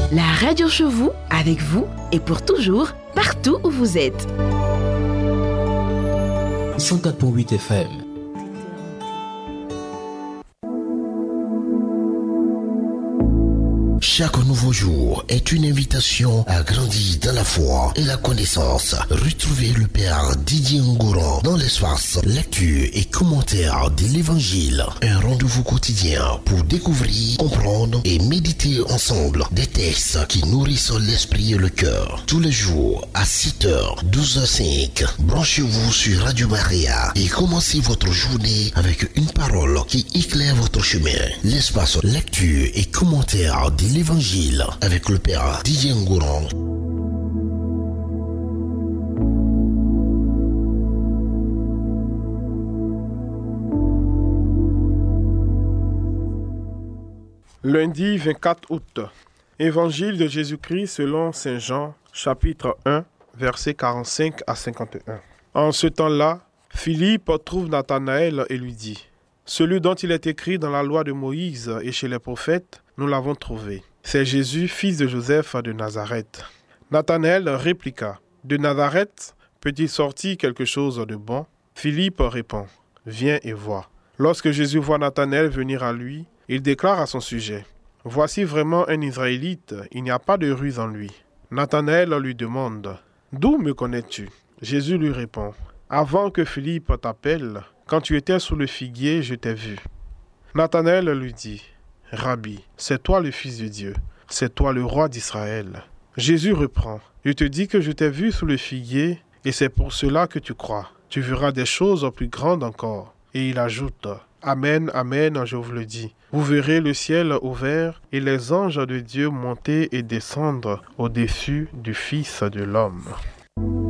La radio chez vous, avec vous et pour toujours, partout où vous êtes. 104.8 FM. Chaque nouveau jour est une invitation à grandir dans la foi et la connaissance. Retrouvez le Père Didier Ngouran dans l'espace lecture et commentaire de l'Évangile. Un rendez-vous quotidien pour découvrir, comprendre et méditer ensemble des textes qui nourrissent l'esprit et le cœur. Tous les jours à 6h, 12h05. Branchez-vous sur Radio Maria et commencez votre journée avec une parole qui éclaire votre chemin. L'espace lecture et commentaire de l'Évangile avec le Père Didier Ngouran. Lundi 24 août. Évangile de Jésus-Christ selon Saint Jean, chapitre 1, versets 45 à 51. En ce temps-là, Philippe trouve Nathanaël et lui dit : celui dont il est écrit dans la loi de Moïse et chez les prophètes, nous l'avons trouvé. C'est Jésus, fils de Joseph de Nazareth. Nathanaël répliqua : de Nazareth peut-il sortir quelque chose de bon ? Philippe répond : viens et vois. Lorsque Jésus voit Nathanaël venir à lui, il déclare à son sujet : voici vraiment un Israélite, il n'y a pas de ruse en lui. Nathanaël lui demande : d'où me connais-tu ? Jésus lui répond : avant que Philippe t'appelle, quand tu étais sous le figuier, je t'ai vu. Nathanaël lui dit : Rabbi, c'est toi le Fils de Dieu, c'est toi le roi d'Israël. Jésus reprend : je te dis que je t'ai vu sous le figuier, et c'est pour cela que tu crois. Tu verras des choses plus grandes encore. Et il ajoute : Amen, amen, je vous le dis. Vous verrez le ciel ouvert et les anges de Dieu monter et descendre au-dessus du Fils de l'homme.